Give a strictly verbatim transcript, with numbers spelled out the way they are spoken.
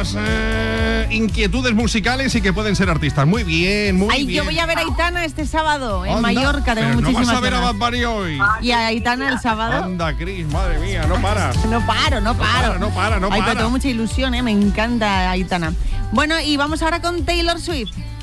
muchas eh, inquietudes musicales y que pueden ser artistas. Muy bien, muy Ay, bien. yo voy a ver a Aitana este sábado en Anda, Mallorca. Tengo pero muchísimas no vas a ver ganas. a Bad Bunny hoy. Y a Aitana el sábado. Anda, Cris, madre mía, no paras. No paro, no paro. No para, no para, no Ay, para. pero tengo mucha ilusión, ¿eh? Me encanta Aitana. Bueno, y vamos ahora con Taylor Swift.